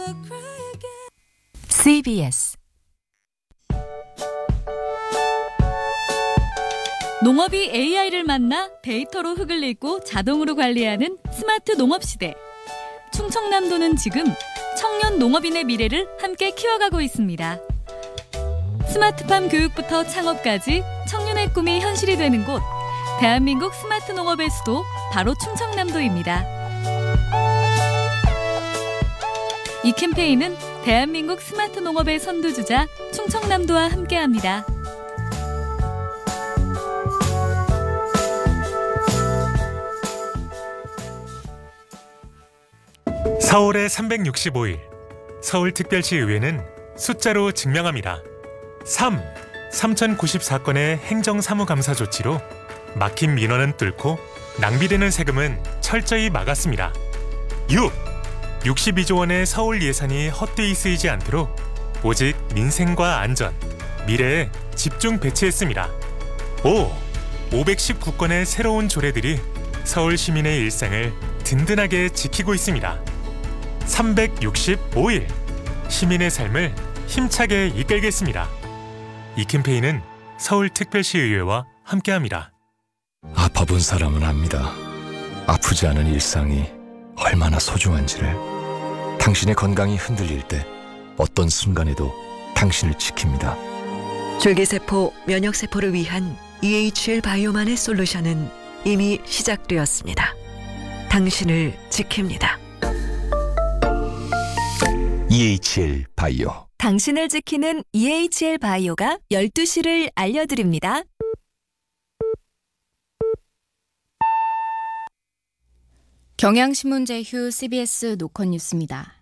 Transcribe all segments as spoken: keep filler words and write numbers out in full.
씨비에스 농업이 에이아이를 만나 데이터로 흙을 읽고 자동으로 관리하는 스마트 농업 시대. 충청남도는 지금 청년 농업인의 미래를 함께 키워가고 있습니다. 스마트팜 교육부터 창업까지 청년의 꿈이 현실이 되는 곳, 대한민국 스마트 농업의 수도 바로 충청남도입니다. 이 캠페인은 대한민국 스마트 농업의 선두주자 충청남도와 함께합니다. 사월의 삼백육십오 일, 서울특별시의회는 숫자로 증명합니다. 삼. 삼천구십사 건의 행정사무감사 조치로 막힌 민원은 뚫고 낭비되는 세금은 철저히 막았습니다. 육. 육십이조 원의 서울 예산이 헛되이 쓰이지 않도록 오직 민생과 안전, 미래에 집중 배치했습니다. 오. 오백십구 건의 새로운 조례들이 서울 시민의 일상을 든든하게 지키고 있습니다. 삼백육십오 일, 시민의 삶을 힘차게 이끌겠습니다. 이 캠페인은 서울특별시의회와 함께합니다. 아파본 사람은 압니다. 아프지 않은 일상이 얼마나 소중한지를. 당신의 건강이 흔들릴 때 어떤 순간에도 당신을 지킵니다. 줄기세포, 면역세포를 위한 이에이치엘 바이오만의 솔루션은 이미 시작되었습니다. 당신을 지킵니다. 이에이치엘 바이오. 당신을 지키는 이에이치엘 바이오가 열두 시를 알려드립니다. 경향신문 제휴 씨비에스 노컷 뉴스입니다.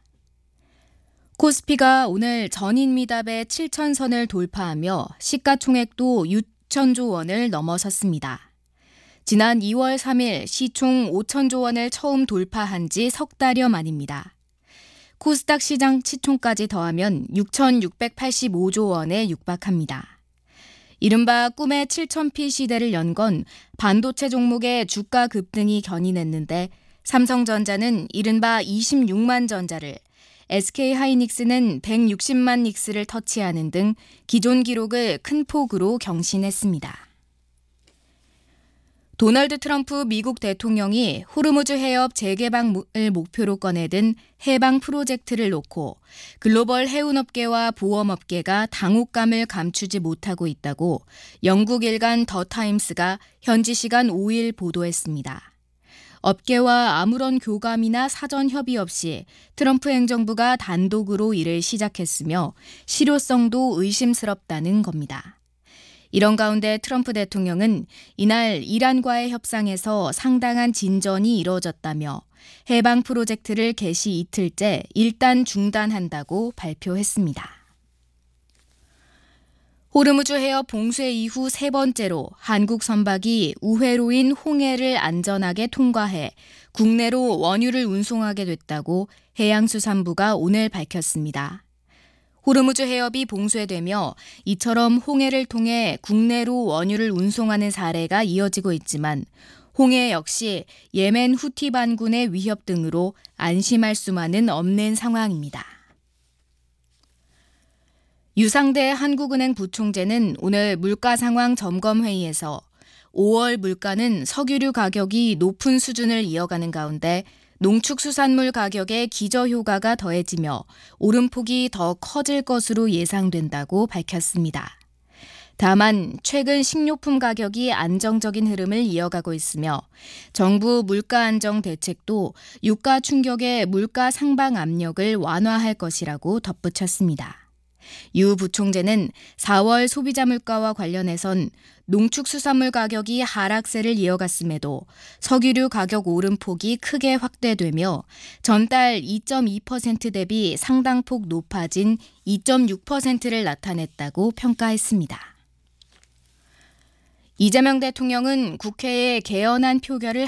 코스피가 오늘 전인 미답의 칠천 선을 돌파하며 시가총액도 육천조 원을 넘어섰습니다. 지난 이월 삼일 시총 오천조 원을 처음 돌파한 지 석 달여 만입니다. 코스닥 시장 시총까지 더하면 육천육백팔십오조 원에 육박합니다. 이른바 꿈의 칠천 피 시대를 연 건 반도체 종목의 주가 급등이 견인했는데 삼성전자는 이른바 이십육만 전자를, 에스케이하이닉스는 백육십만 닉스를 터치하는 등 기존 기록을 큰 폭으로 경신했습니다. 도널드 트럼프 미국 대통령이 호르무즈 해협 재개방을 목표로 꺼내든 해방 프로젝트를 놓고 글로벌 해운업계와 보험업계가 당혹감을 감추지 못하고 있다고 영국 일간 더 타임스가 현지 시간 오 일 보도했습니다. 업계와 아무런 교감이나 사전 협의 없이 트럼프 행정부가 단독으로 일을 시작했으며 실효성도 의심스럽다는 겁니다. 이런 가운데 트럼프 대통령은 이날 이란과의 협상에서 상당한 진전이 이뤄졌다며 해방 프로젝트를 개시 이틀째 일단 중단한다고 발표했습니다. 호르무즈 해협 봉쇄 이후 세 번째로 한국 선박이 우회로인 홍해를 안전하게 통과해 국내로 원유를 운송하게 됐다고 해양수산부가 오늘 밝혔습니다. 호르무즈 해협이 봉쇄되며 이처럼 홍해를 통해 국내로 원유를 운송하는 사례가 이어지고 있지만 홍해 역시 예멘 후티 반군의 위협 등으로 안심할 수만은 없는 상황입니다. 유상대 한국은행 부총재는 오늘 물가 상황 점검 회의에서 오월 물가는 석유류 가격이 높은 수준을 이어가는 가운데 농축수산물 가격에 기저효과가 더해지며 오름폭이 더 커질 것으로 예상된다고 밝혔습니다. 다만 최근 식료품 가격이 안정적인 흐름을 이어가고 있으며 정부 물가 안정 대책도 유가 충격의 물가 상방 압력을 완화할 것이라고 덧붙였습니다. 유 부총재는 사월 소비자 물가와 관련해선 농축수산물 가격이 하락세를 이어갔음에도 석유류 가격 오름폭이 크게 확대되며 전달 이 점 이 퍼센트 대비 상당폭 높아진 이 점 육 퍼센트를 나타냈다고 평가했습니다. 이재명 대통령은 국회에 개헌안 표결을